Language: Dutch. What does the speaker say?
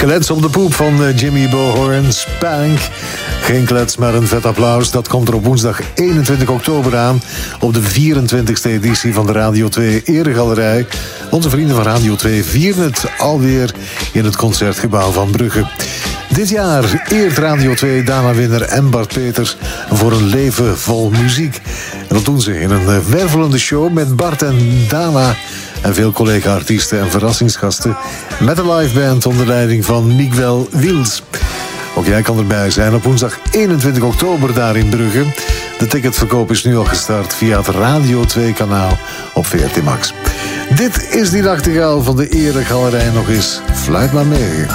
Klets op de poep van Jimmy Bohorn, Spank. Geen klets, maar een vet applaus. Dat komt er op woensdag 21 oktober aan. Op de 24e editie van de Radio 2 Eregalerij. Onze vrienden van Radio 2 vieren het alweer in het Concertgebouw van Brugge. Dit jaar eert Radio 2 Dana-winnaar en Bart Peters voor een leven vol muziek. En dat doen ze in een wervelende show met Bart en Dana en veel collega-artiesten en verrassingsgasten, met een liveband onder leiding van Miguel Wils. Ook jij kan erbij zijn op woensdag 21 oktober daar in Brugge. De ticketverkoop is nu al gestart via het Radio 2-kanaal op VRT Max. Dit is die nachtegaal van de Eregalerij nog eens. Fluit maar mee.